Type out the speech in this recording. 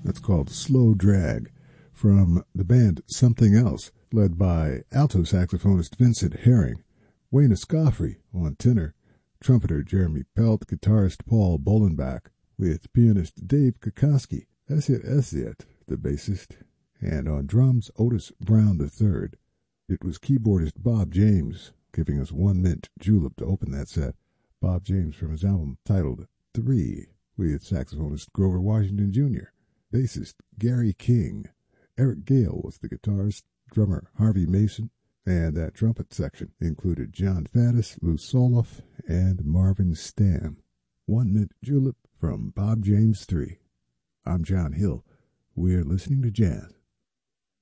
That's called Slow Drag from the band Something Else, led by alto saxophonist Vincent Herring, Wayne Escoffrey on tenor, trumpeter Jeremy Pelt, guitarist Paul Bolenbach, with pianist Dave Kokoski, Esiet Esiet, the bassist, and on drums Otis Brown III. It was keyboardist Bob James giving us One Mint Julep to open that set. Bob James from his album titled 3, with saxophonist Grover Washington Jr., bassist Gary King. Eric Gale was the guitarist, drummer Harvey Mason, and that trumpet section included John Faddis, Lou Soloff, and Marvin Stamm. One Mint Julep from Bob James 3. I'm John Hill. We're listening to jazz.